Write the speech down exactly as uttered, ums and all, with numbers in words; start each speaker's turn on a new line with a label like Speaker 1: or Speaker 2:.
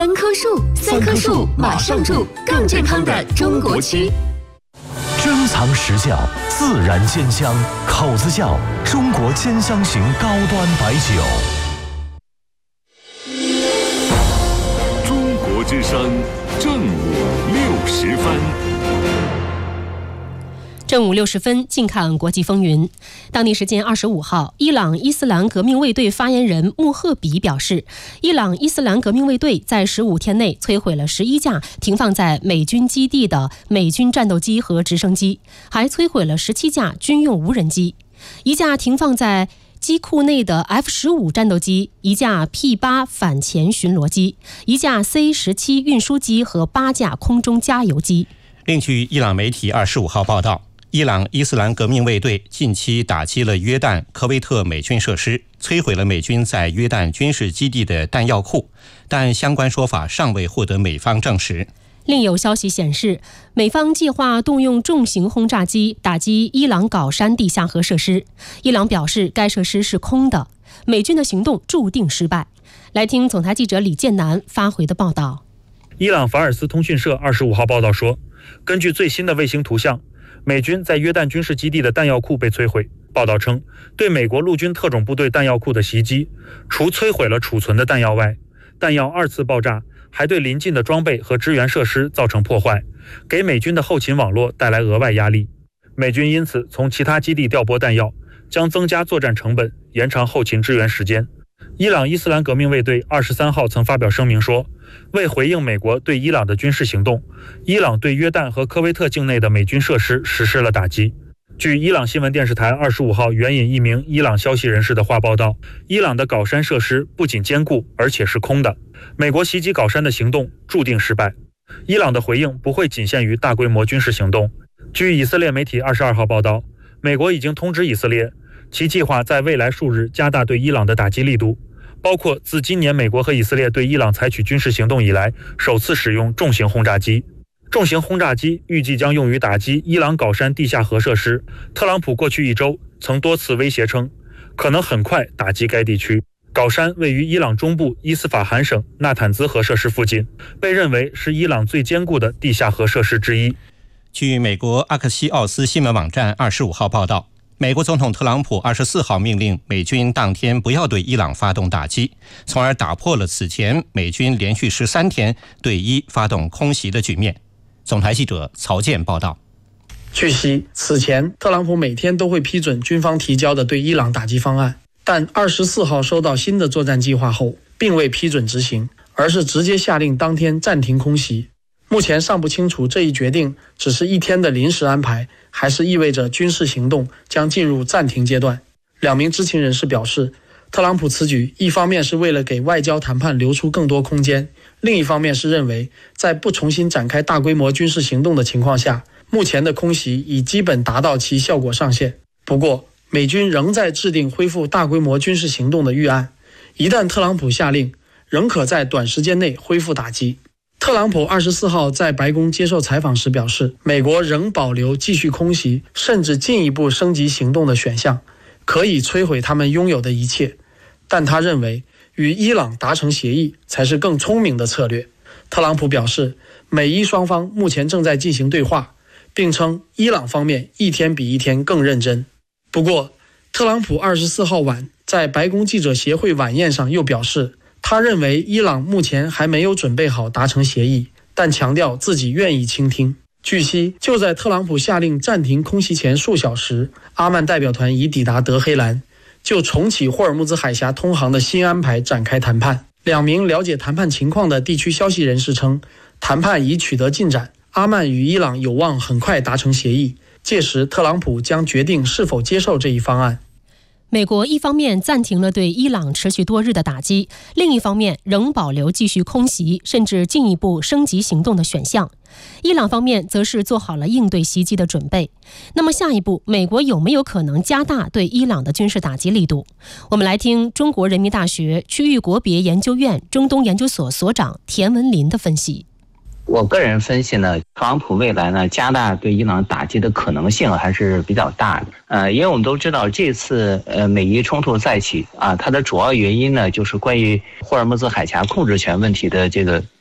Speaker 1: 三棵树，三棵树，马上住更健康的中国区。
Speaker 2: 珍藏实窖，自然煎香，口子窖，中国煎香型高端白酒。
Speaker 3: 中国之声，正午六时分。
Speaker 4: 正午六十分，近看国际风云。当地时间二十五号，伊朗伊斯兰革命卫队发言人穆赫比表示，伊朗伊斯兰革命卫队在十五天内摧毁了十一架停放在美军基地的美军战斗机和直升机，还摧毁了十七架军用无人机，一架停放在机库内的 F 十五 战斗机，一架 P 八 反潜巡逻机，一架 C 十七 运输机和八架空中加油机。
Speaker 5: 另据伊朗媒体二十五号报道，伊朗伊斯兰革命卫队近期打击了约旦、科威特美军设施，摧毁了美军在约旦军事基地的弹药库，但相关说法尚未获得美方证实。
Speaker 4: 另有消息显示，美方计划动用重型轰炸机打击伊朗皋山地下核设施。伊朗表示该设施是空的，美军的行动注定失败。来听总台记者李建南发回的报道。
Speaker 6: 伊朗法尔斯通讯社二十五号报道说，根据最新的卫星图像，美军在约旦军事基地的弹药库被摧毁。报道称，对美国陆军特种部队弹药库的袭击，除摧毁了储存的弹药外，弹药二次爆炸，还对邻近的装备和支援设施造成破坏，给美军的后勤网络带来额外压力。美军因此从其他基地调拨弹药，将增加作战成本，延长后勤支援时间。伊朗伊斯兰革命卫队二十三号曾发表声明说，为回应美国对伊朗的军事行动，伊朗对约旦和科威特境内的美军设施实施了打击。据伊朗新闻电视台二十五号援引一名伊朗消息人士的话报道，伊朗的皋山设施不仅坚固，而且是空的。美国袭击皋山的行动注定失败。伊朗的回应不会仅限于大规模军事行动。据以色列媒体二十二号报道，美国已经通知以色列，其计划在未来数日加大对伊朗的打击力度，包括自今年美国和以色列对伊朗采取军事行动以来，首次使用重型轰炸机。重型轰炸机预计将用于打击伊朗皋山地下核设施。特朗普过去一周曾多次威胁称，可能很快打击该地区。皋山位于伊朗中部伊斯法罕省纳坦兹核设施附近，被认为是伊朗最坚固的地下核设施之一。
Speaker 5: 据美国阿克西奥斯新闻网站二十五号报道，美国总统特朗普二十四号命令美军当天不要对伊朗发动打击，从而打破了此前美军连续十三天对伊发动空袭的局面。总台记者曹健报道。
Speaker 7: 据悉，此前特朗普每天都会批准军方提交的对伊朗打击方案，但二十四号收到新的作战计划后，并未批准执行，而是直接下令当天暂停空袭。目前尚不清楚这一决定只是一天的临时安排，还是意味着军事行动将进入暂停阶段。两名知情人士表示，特朗普此举一方面是为了给外交谈判留出更多空间，另一方面是认为在不重新展开大规模军事行动的情况下，目前的空袭已基本达到其效果上限。不过，美军仍在制定恢复大规模军事行动的预案，一旦特朗普下令，仍可在短时间内恢复打击。特朗普二十四号在白宫接受采访时表示，美国仍保留继续空袭甚至进一步升级行动的选项，可以摧毁他们拥有的一切，但他认为与伊朗达成协议才是更聪明的策略。特朗普表示，美伊双方目前正在进行对话，并称伊朗方面一天比一天更认真。不过，特朗普二十四号晚在白宫记者协会晚宴上又表示，他认为伊朗目前还没有准备好达成协议，但强调自己愿意倾听。据悉，就在特朗普下令暂停空袭前数小时，阿曼代表团已抵达德黑兰，就重启霍尔木兹海峡通航的新安排展开谈判。两名了解谈判情况的地区消息人士称，谈判已取得进展，阿曼与伊朗有望很快达成协议，届时特朗普将决定是否接受这一方案。
Speaker 4: 美国一方面暂停了对伊朗持续多日的打击，另一方面仍保留继续空袭甚至进一步升级行动的选项。伊朗方面则是做好了应对袭击的准备。那么下一步，美国有没有可能加大对伊朗的军事打击力度？我们来听中国人民大学区域国别研究院中东研究所所长田文林的分析。
Speaker 8: 我个人分析呢，特朗普未来呢加大对伊朗打击的可能性还是比较大的。呃，因为我们都知道这次呃美伊冲突再起啊，它的主要原因呢就是关于霍尔木兹海峡控制权问题的这个